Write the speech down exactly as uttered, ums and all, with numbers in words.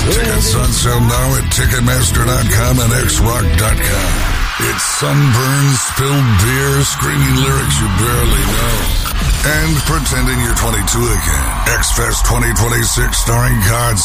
Tickets on sale now at Ticketmaster dot com and X Rock dot com. It's sunburned, spilled beer, screaming lyrics you barely know, and pretending you're twenty-two again. X-Fest twenty twenty-six starring God